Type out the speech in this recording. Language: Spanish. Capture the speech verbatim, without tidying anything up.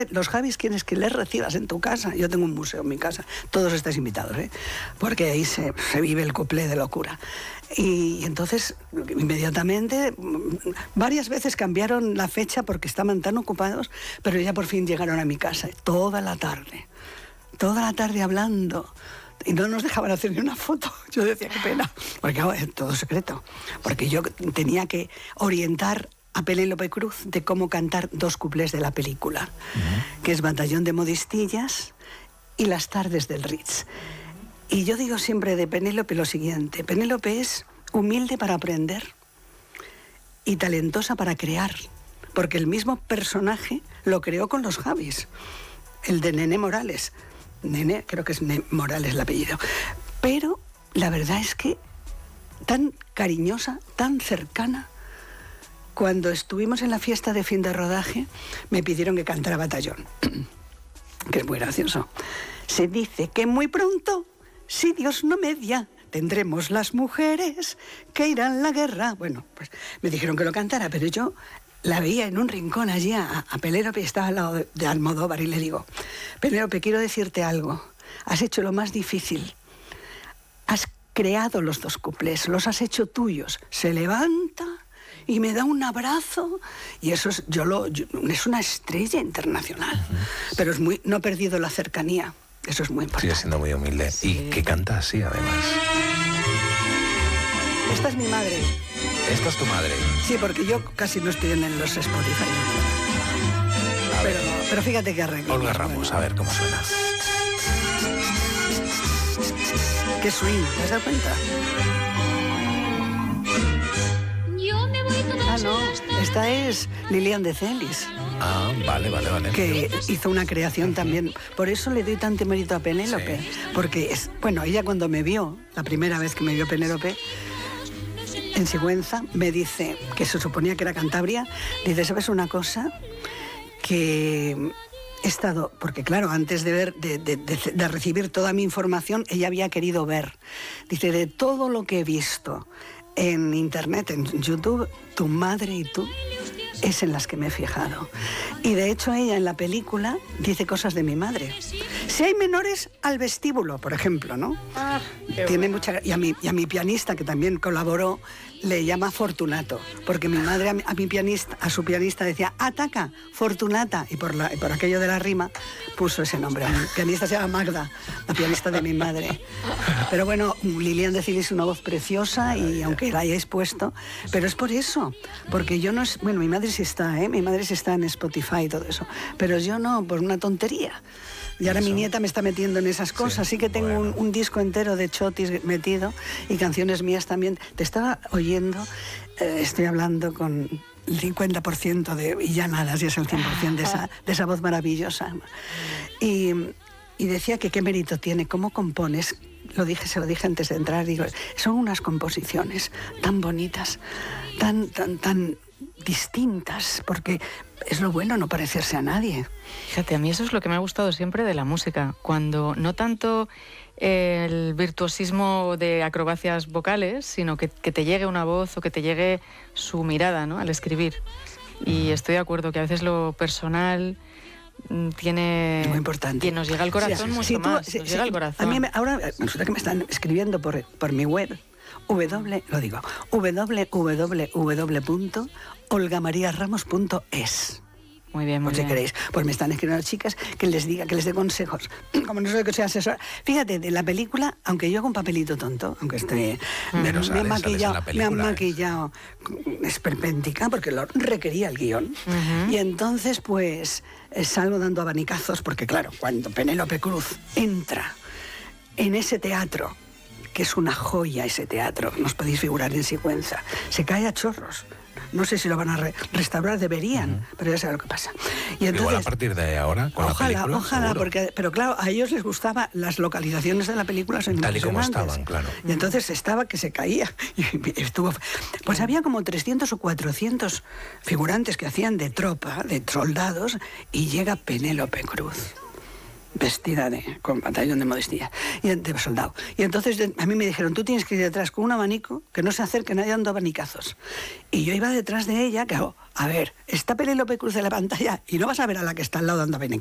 Los Javis quieres que les recibas en tu casa. Yo tengo un museo en mi casa. Todos estáis invitados, ¿eh? Porque ahí se, se vive el cuplé de locura. Y, y entonces, inmediatamente, varias veces cambiaron la fecha porque estaban tan ocupados, pero ya por fin llegaron a mi casa. Toda la tarde. Toda la tarde hablando. Y no nos dejaban hacer ni una foto. Yo decía, qué pena. Porque claro, es todo secreto. Porque yo tenía que orientar a Penélope Cruz de cómo cantar dos cuplés de la película, uh-huh. que es Batallón de Modistillas y Las tardes del Ritz. Y yo digo siempre de Penélope lo siguiente: Penélope es humilde para aprender y talentosa para crear, porque el mismo personaje lo creó con los Javis, el de Nené Morales. Nené, creo que es Nené Morales el apellido. Pero la verdad es que tan cariñosa, tan cercana. Cuando estuvimos en la fiesta de fin de rodaje, me pidieron que cantara Batallón, que es muy gracioso. Se dice que muy pronto, si Dios no media, tendremos las mujeres que irán a la guerra. Bueno, pues me dijeron que lo cantara, pero yo la veía en un rincón allí a, a Penélope, estaba al lado de, de Almodóvar, y le digo, Penélope, quiero decirte algo. Has hecho lo más difícil. Has creado los dos cuplés, los has hecho tuyos. Se levanta y me da un abrazo, y eso es, yo lo, yo, es una estrella internacional, uh-huh. pero es muy, no ha perdido la cercanía, eso es muy importante. Sigue siendo muy humilde, sí. Y que canta así además. Esta es mi madre. ¿Esta es tu madre? Sí, porque yo casi no estoy en los Spotify. Pero, pero fíjate que arreglo. Olga Ramos, bueno. A ver cómo suena. Qué swing, ¿te has dado cuenta? Ah, no, esta es Lilian de Celis. Ah, vale, vale, vale. Que hizo una creación también. Por eso le doy tanto mérito a Penélope. Sí. Porque, es, bueno, ella cuando me vio, la primera vez que me vio Penélope, en Sigüenza, me dice, que se suponía que era Cantabria, dice, ¿sabes una cosa? Que he estado, porque claro, antes de ver, de, de, de, de recibir toda mi información, ella había querido ver. Dice, de todo lo que he visto en internet, en YouTube, tu madre y tú es en las que me he fijado. Y de hecho ella en la película dice cosas de mi madre. Si hay menores, al vestíbulo, por ejemplo, ¿no? Ah, Tiene mucha, y, a mi, y a mi pianista, que también colaboró, le llama Fortunato, porque mi madre a mi, a mi pianista, a su pianista decía, ataca, Fortunata, y por, la, y por aquello de la rima puso ese nombre. Mi pianista se llama Magda, la pianista de mi madre. Pero bueno, Lilian de Celis es una voz preciosa, y aunque la hayáis puesto, pero es por eso, porque yo no es, bueno, mi madre sí está, ¿eh? Mi madre sí está en Spotify y todo eso, pero yo no, por una tontería. Y ahora mi nieta me está metiendo en esas cosas. Sí, sí que tengo bueno. un, un disco entero de chotis metido y canciones mías también. Te estaba oyendo, eh, estoy hablando con el cincuenta por ciento de, y ya nada, si es el cien por ciento de esa, de esa voz maravillosa. Y, y decía que qué mérito tiene, cómo compones. Lo dije, se lo dije antes de entrar, digo, son unas composiciones tan bonitas, tan, tan, tan distintas, porque es lo bueno, no parecerse a nadie. Fíjate, a mí eso es lo que me ha gustado siempre de la música, cuando no tanto el virtuosismo de acrobacias vocales, sino que, que te llegue una voz o que te llegue su mirada, ¿no?, al escribir. Y estoy de acuerdo que a veces lo personal tiene, es muy importante, que nos llega al corazón, sí, mucho sí, más, sí, nos sí, llega al corazón. A mí me, ahora resulta que me están escribiendo por, por mi web, w, lo digo, w w w punto olga maría ramos punto es. Muy bien, muy por si bien. queréis, pues me están escribiendo chicas que les diga, que les dé consejos. Como no soy que soy asesora. Fíjate, de la película, aunque yo hago un papelito tonto, aunque esté, mm. me, me, han maquillado, me han maquillado esperpéntica, porque lo requería el guión. Uh-huh. Y entonces, pues, salgo dando abanicazos, porque claro, cuando Penélope Cruz entra en ese teatro, que es una joya ese teatro, no os podéis figurar en Sigüenza, se cae a chorros. No sé si lo van a re restaurar, deberían, uh-huh. pero ya sabes lo que pasa. Y entonces, igual a partir de ahora, con ojalá, la película, ojalá, porque, pero claro, a ellos les gustaba, las localizaciones de la película son tal y como estaban, claro. Y entonces estaba que se caía. Y estuvo, pues había como trescientos o cuatrocientos figurantes que hacían de tropa, de soldados, y llega Penélope Cruz. vestida de, con pantalón de modestia, y de soldado. Y entonces a mí me dijeron, tú tienes que ir detrás con un abanico, que no se acerque nadie dando abanicazos. Y yo iba detrás de ella, que hago, a ver, está Penélope Cruz en la pantalla y no vas a ver a la que está al lado dando